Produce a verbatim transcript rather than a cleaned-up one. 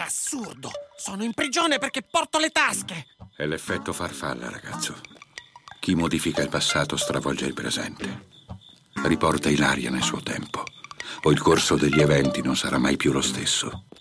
assurdo! Sono in prigione perché porto le tasche! È l'effetto farfalla, ragazzo. Chi modifica il passato stravolge il presente. Riporta Ilaria nel suo tempo, o il corso degli eventi non sarà mai più lo stesso.